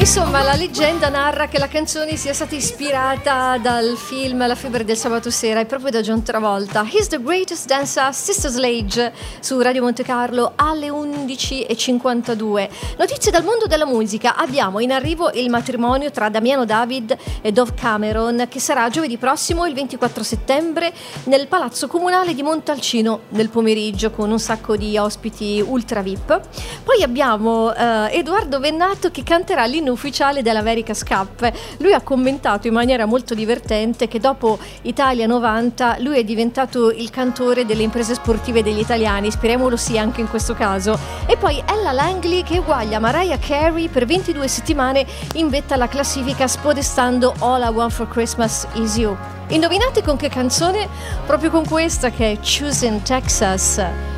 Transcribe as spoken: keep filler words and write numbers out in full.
Insomma, la leggenda narra che la canzone sia stata ispirata dal film La febbre del sabato sera e proprio da John Travolta. He's the greatest dancer, Sister Sledge, su Radio Monte Carlo alle undici e cinquantadue. Notizie dal mondo della musica. Abbiamo in arrivo il matrimonio tra Damiano David e Dove Cameron, che sarà giovedì prossimo, il ventiquattro settembre, nel Palazzo Comunale di Montalcino nel pomeriggio, con un sacco di ospiti ultra V I P. Poi abbiamo uh, Edoardo Bennato che canterà l'inno ufficiale dell'America's Cup. Lui ha commentato in maniera molto divertente che dopo Italia novanta lui è diventato il cantore delle imprese sportive degli italiani, speriamo lo sia anche in questo caso. E poi Ella Langley che uguaglia Mariah Carey per ventidue settimane in vetta alla classifica, spodestando All I Want for Christmas Is You. Indovinate con che canzone? Proprio con questa, che è Choosing Texas.